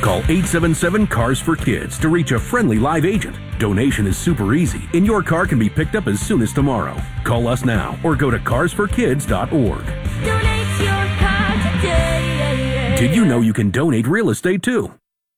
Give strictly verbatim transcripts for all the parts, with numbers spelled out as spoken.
Call eight seven seven, C A R S for Kids to reach a friendly live agent. Donation is super easy, and your car can be picked up as soon as tomorrow. Call us now or go to cars for kids dot org. Donate your car today. Did you know you can donate real estate too?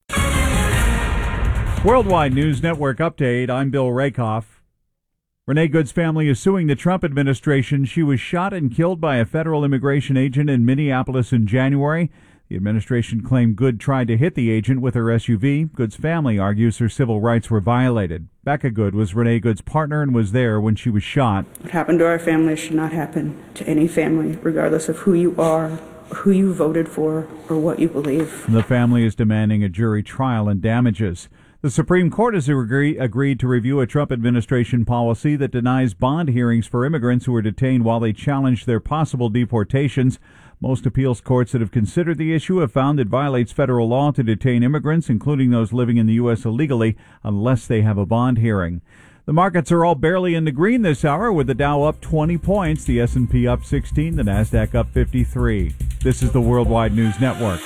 Worldwide News Network update. I'm Bill Rakoff. Renee Good's family is suing the Trump administration. She was shot and killed by a federal immigration agent in Minneapolis in January. The administration claimed Good tried to hit the agent with her S U V. Good's family argues her civil rights were violated. Becca Good was Renee Good's partner and was there when she was shot. What happened to our family should not happen to any family, regardless of who you are, who you voted for, or what you believe. The family is demanding a jury trial and damages. The Supreme Court has agree, agreed to review a Trump administration policy that denies bond hearings for immigrants who are detained while they challenge their possible deportations. Most appeals courts that have considered the issue have found it violates federal law to detain immigrants, including those living in the U S illegally, unless they have a bond hearing. The markets are all barely in the green this hour, with the Dow up twenty points, the S and P up sixteen, the Nasdaq up fifty-three. This is the Worldwide News Network.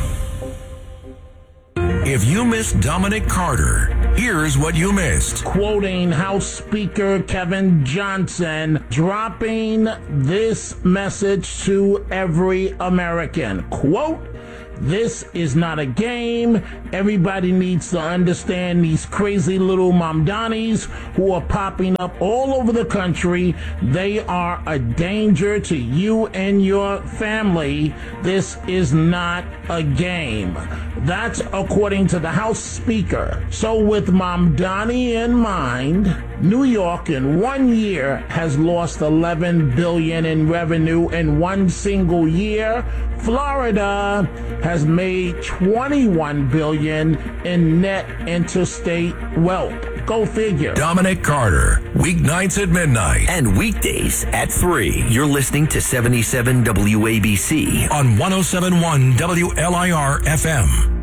If you missed Dominic Carter, here's what you missed. Quoting House Speaker Kevin Johnson, dropping this message to every American. Quote, "This is not a game. Everybody needs to understand these crazy little Mamdanis who are popping up all over the country. They are a danger to you and your family. This is not a game." That's according to the House Speaker. So with Mamdani in mind, New York in one year has lost eleven billion dollars in revenue in one single year. Florida has made twenty-one billion dollars in net interstate wealth. Go figure. Dominic Carter, weeknights at midnight. And weekdays at three. You're listening to seventy-seven W A B C On one oh seven point one W L I R F M.